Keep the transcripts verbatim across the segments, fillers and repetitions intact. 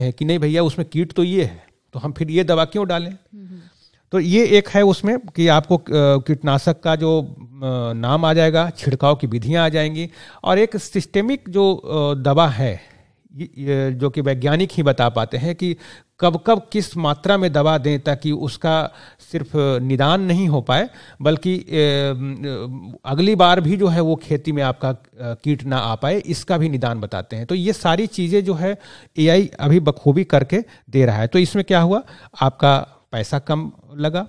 है कि नहीं भैया उसमें कीट तो ये है, तो हम फिर ये दवा क्यों डालें। तो ये एक है उसमें कि आपको कीटनाशक का जो नाम आ जाएगा, छिड़काव की विधियां आ जाएंगी, और एक सिस्टेमिक जो दवा है जो कि वैज्ञानिक ही बता पाते हैं कि कब कब किस मात्रा में दवा दें ताकि उसका सिर्फ निदान नहीं हो पाए बल्कि अगली बार भी जो है वो खेती में आपका कीट ना आ पाए, इसका भी निदान बताते हैं। तो ये सारी चीज़ें जो है एआई अभी बखूबी करके दे रहा है। तो इसमें क्या हुआ, आपका पैसा कम लगा,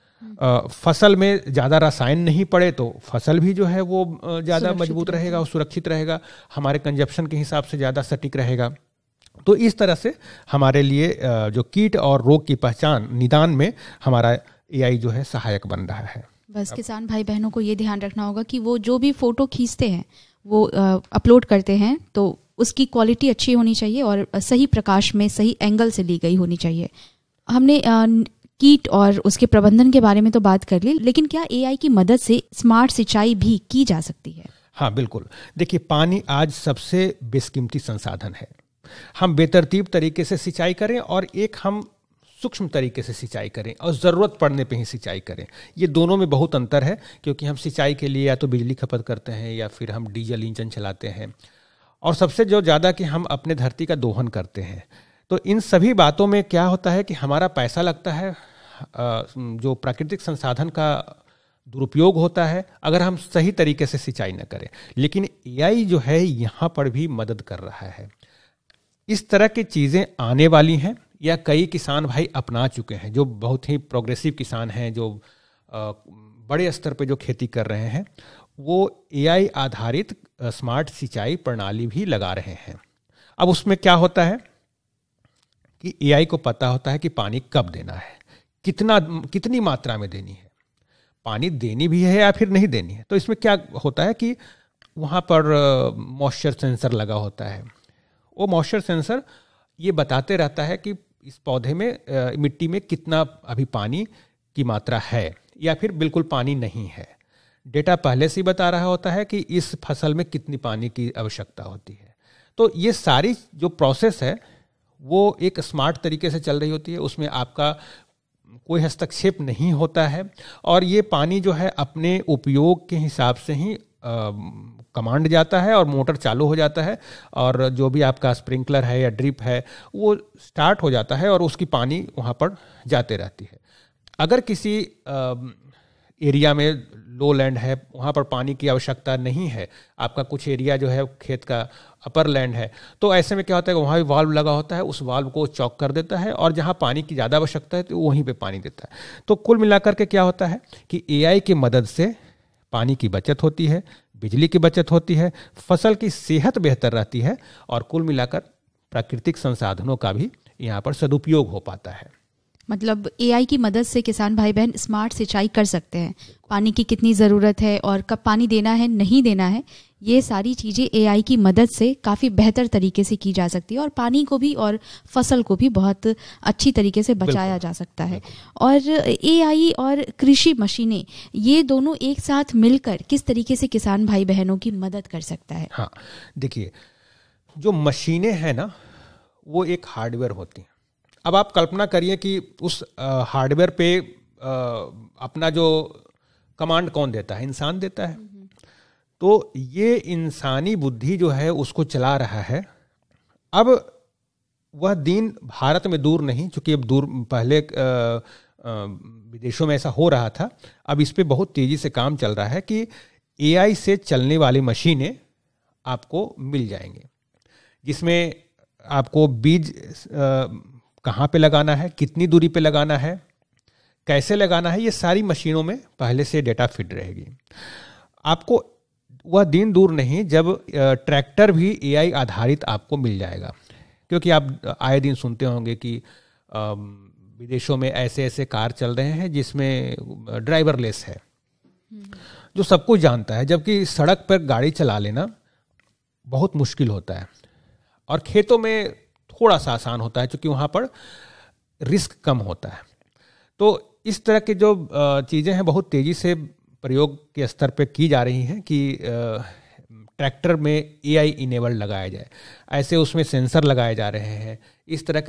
फसल में ज़्यादा रसायन नहीं पड़े तो फसल भी जो है वो ज़्यादा मजबूत रहेगा और सुरक्षित रहेगा, हमारे कंजप्शन के हिसाब से ज़्यादा सटीक रहेगा। तो इस तरह से हमारे लिए जो कीट और रोग की पहचान निदान में हमारा एआई जो है सहायक बन रहा है। बस किसान भाई बहनों को ये ध्यान रखना होगा कि वो जो भी फोटो खींचते हैं वो अपलोड करते हैं तो उसकी क्वालिटी अच्छी होनी चाहिए और सही प्रकाश में सही एंगल से ली गई होनी चाहिए। हमने कीट और उसके प्रबंधन के बारे में तो बात कर ली, लेकिन क्या एआई की मदद से स्मार्ट सिंचाई भी की जा सकती है? हाँ बिल्कुल। देखिए, पानी आज सबसे बेशकीमती संसाधन है। हम बेतरतीब तरीके से सिंचाई करें और एक हम सूक्ष्म तरीके से सिंचाई करें और ज़रूरत पड़ने पे ही सिंचाई करें, ये दोनों में बहुत अंतर है। क्योंकि हम सिंचाई के लिए या तो बिजली खपत करते हैं या फिर हम डीजल इंजन चलाते हैं, और सबसे जो ज़्यादा कि हम अपने धरती का दोहन करते हैं। तो इन सभी बातों में क्या होता है कि हमारा पैसा लगता है, जो प्राकृतिक संसाधन का दुरुपयोग होता है अगर हम सही तरीके से सिंचाई न करें। लेकिन एआई जो है यहाँ पर भी मदद कर रहा है। इस तरह की चीज़ें आने वाली हैं या कई किसान भाई अपना चुके हैं, जो बहुत ही प्रोग्रेसिव किसान हैं, जो बड़े स्तर पे जो खेती कर रहे हैं, वो एआई आधारित स्मार्ट सिंचाई प्रणाली भी लगा रहे हैं। अब उसमें क्या होता है कि एआई को पता होता है कि पानी कब देना है, कितना कितनी मात्रा में देनी है, पानी देनी भी है या फिर नहीं देनी है। तो इसमें क्या होता है कि वहाँ पर मॉइस्चर सेंसर लगा होता है। वो मॉइस्चर सेंसर ये बताते रहता है कि इस पौधे में मिट्टी में कितना अभी पानी की मात्रा है या फिर बिल्कुल पानी नहीं है। डेटा पहले से ही बता रहा होता है कि इस फसल में कितनी पानी की आवश्यकता होती है। तो ये सारी जो प्रोसेस है वो एक स्मार्ट तरीके से चल रही होती है, उसमें आपका कोई हस्तक्षेप नहीं होता है और ये पानी जो है अपने उपयोग के हिसाब से ही कमांड जाता है और मोटर चालू हो जाता है, और जो भी आपका स्प्रिंकलर है या ड्रिप है वो स्टार्ट हो जाता है और उसकी पानी वहाँ पर जाते रहती है। अगर किसी एरिया में लो लैंड है, वहाँ पर पानी की आवश्यकता नहीं है, आपका कुछ एरिया जो है खेत का अपर लैंड है, तो ऐसे में क्या होता है कि वहाँ भी वाल्व लगा होता है, उस वाल्व को चॉक कर देता है और जहाँ पानी की ज़्यादा आवश्यकता है तो वहीं पे पानी देता है। तो कुल मिलाकर के क्या होता है कि एआई की मदद से पानी की बचत होती है, बिजली की बचत होती है, फसल की सेहत बेहतर रहती है और कुल मिलाकर प्राकृतिक संसाधनों का भी यहाँ पर सदुपयोग हो पाता है। मतलब एआई की मदद से किसान भाई बहन स्मार्ट सिंचाई कर सकते हैं। पानी की कितनी ज़रूरत है और कब पानी देना है नहीं देना है, ये सारी चीज़ें एआई की मदद से काफ़ी बेहतर तरीके से की जा सकती है और पानी को भी और फसल को भी बहुत अच्छी तरीके से बचाया जा सकता है। और एआई और कृषि मशीनें, ये दोनों एक साथ मिलकर किस तरीके से किसान भाई बहनों की मदद कर सकता है? हाँ देखिए, जो मशीनें हैं ना वो एक हार्डवेयर होती हैं। अब आप कल्पना करिए कि उस हार्डवेयर पे आ, अपना जो कमांड कौन देता है? इंसान देता है। तो ये इंसानी बुद्धि जो है उसको चला रहा है। अब वह दिन भारत में दूर नहीं, चूंकि अब दूर पहले विदेशों में ऐसा हो रहा था, अब इस पे बहुत तेजी से काम चल रहा है कि एआई से चलने वाली मशीनें आपको मिल जाएंगे, जिसमें आपको बीज आ, कहाँ पे लगाना है, कितनी दूरी पे लगाना है, कैसे लगाना है, ये सारी मशीनों में पहले से डेटा फीड रहेगी। आपको वह दिन दूर नहीं जब ट्रैक्टर भी एआई आधारित आपको मिल जाएगा। क्योंकि आप आए दिन सुनते होंगे कि विदेशों में ऐसे ऐसे कार चल रहे हैं जिसमें ड्राइवरलेस है, जो सब कुछ जानता है, जबकि सड़क पर गाड़ी चला लेना बहुत मुश्किल होता है और खेतों में थोड़ा सा आसान होता है क्योंकि वहाँ पर रिस्क कम होता है। तो इस तरह की जो चीज़ें हैं बहुत तेज़ी से प्रयोग के स्तर पे की जा रही हैं कि ट्रैक्टर में एआई इनेबल लगाया जाए, ऐसे उसमें सेंसर लगाए जा रहे हैं। इस तरह